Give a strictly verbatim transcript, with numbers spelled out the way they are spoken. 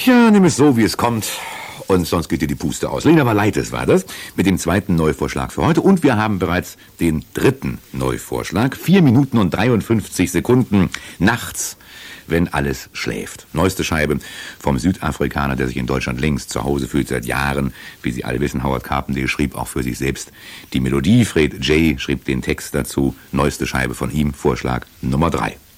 Ja, nimm es so, wie es kommt. Und sonst geht dir die Puste aus. Lena Valaitis war das mit dem zweiten Neuvorschlag für heute. Und wir haben bereits den dritten Neuvorschlag. Vier Minuten und dreiundfünfzig Sekunden nachts, wenn alles schläft. Neueste Scheibe vom Südafrikaner, der sich in Deutschland längst zu Hause fühlt seit Jahren. Wie Sie alle wissen, Howard Carpendale schrieb auch für sich selbst die Melodie. Fred J. schrieb den Text dazu. Neueste Scheibe von ihm, Vorschlag Nummer drei.